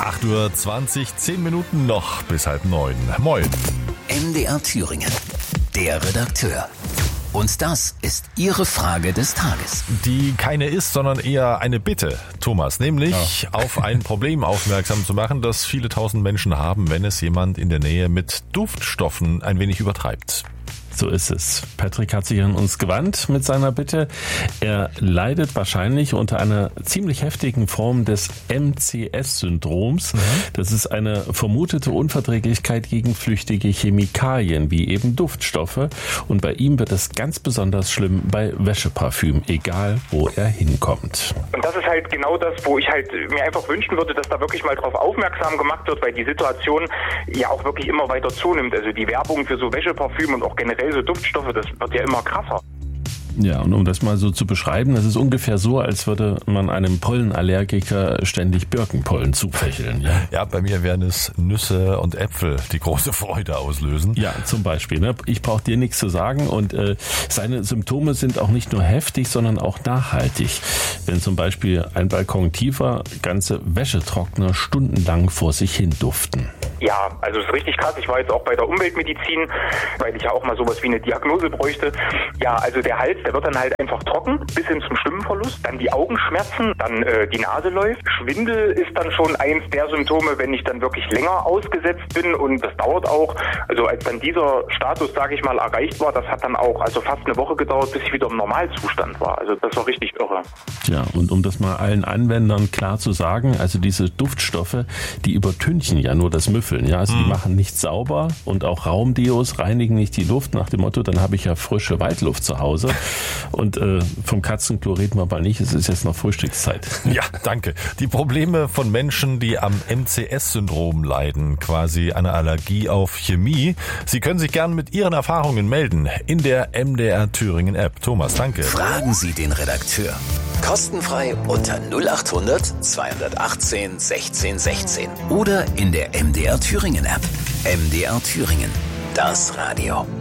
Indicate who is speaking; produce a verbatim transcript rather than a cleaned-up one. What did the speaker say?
Speaker 1: acht Uhr zwanzig, zehn Minuten noch bis halb neun. Moin.
Speaker 2: M D R Thüringen, der Redakteur. Und das ist Ihre Frage des Tages.
Speaker 1: Die keine ist, sondern eher eine Bitte, Thomas. Nämlich ja. auf ein Problem aufmerksam zu machen, das viele tausend Menschen haben, wenn es jemand in der Nähe mit Duftstoffen ein wenig übertreibt.
Speaker 3: So ist es. Patrick hat sich an uns gewandt mit seiner Bitte. Er leidet wahrscheinlich unter einer ziemlich heftigen Form des M C S-Syndroms. Mhm. Das ist eine vermutete Unverträglichkeit gegen flüchtige Chemikalien, wie eben Duftstoffe. Und bei ihm wird es ganz besonders schlimm bei Wäscheparfüm, egal wo er hinkommt.
Speaker 4: Und das ist halt genau das, wo ich halt mir einfach wünschen würde, dass da wirklich mal drauf aufmerksam gemacht wird, weil die Situation ja auch wirklich immer weiter zunimmt. Also die Werbung für so Wäscheparfüm und auch generell so Duftstoffe, das wird ja immer krasser.
Speaker 3: Ja, und um das mal so zu beschreiben, das ist ungefähr so, als würde man einem Pollenallergiker ständig Birkenpollen zufächeln. Ja,
Speaker 1: ja, bei mir wären es Nüsse und Äpfel, die große Freude auslösen.
Speaker 3: Ja, zum Beispiel. Ne? Ich brauche dir nichts zu sagen und äh, seine Symptome sind auch nicht nur heftig, sondern auch nachhaltig. Wenn zum Beispiel ein Balkon tiefer ganze Wäschetrockner stundenlang vor sich hin duften.
Speaker 4: Ja, also es ist richtig krass. Ich war jetzt auch bei der Umweltmedizin, weil ich ja auch mal sowas wie eine Diagnose bräuchte. Ja, also der Hals, der wird dann halt einfach trocken, bis hin zum Stimmenverlust. Dann die Augenschmerzen, dann äh, die Nase läuft. Schwindel ist dann schon eins der Symptome, wenn ich dann wirklich länger ausgesetzt bin. Und das dauert auch. Also als dann dieser Status, sage ich mal, erreicht war, das hat dann auch also fast eine Woche gedauert, bis ich wieder im Normalzustand war. Also das war richtig irre.
Speaker 3: Ja, und um das mal allen Anwendern klar zu sagen, also diese Duftstoffe, die übertünchen ja nur das Müffeln. Ja, also die machen nicht sauber und auch Raumdeos reinigen nicht die Luft nach dem Motto, dann habe ich ja frische Waldluft zu Hause. Und äh, vom Katzenklo reden wir aber nicht, es ist jetzt noch Frühstückszeit.
Speaker 1: Ja, danke. Die Probleme von Menschen, die am M C S-Syndrom leiden, quasi eine Allergie auf Chemie. Sie können sich gern mit Ihren Erfahrungen melden in der M D R Thüringen App. Thomas, danke.
Speaker 2: Fragen Sie den Redakteur. Kostenfrei unter null acht hundert, zweihundertachtzehn, sechzehn sechzehn oder in der M D R Thüringen App. M D R Thüringen, das Radio.